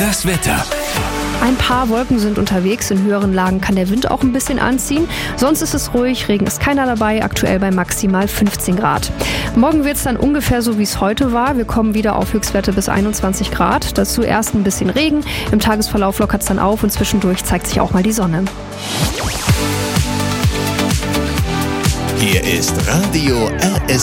Das Wetter. Ein paar Wolken sind unterwegs, in höheren Lagen kann der Wind auch ein bisschen anziehen. Sonst ist es ruhig, Regen ist keiner dabei, aktuell bei maximal 15 Grad. Morgen wird es dann ungefähr so, wie es heute war. Wir kommen wieder auf Höchstwerte bis 21 Grad. Dazu erst ein bisschen Regen, im Tagesverlauf lockert es dann auf und zwischendurch zeigt sich auch mal die Sonne. Hier ist Radio RS.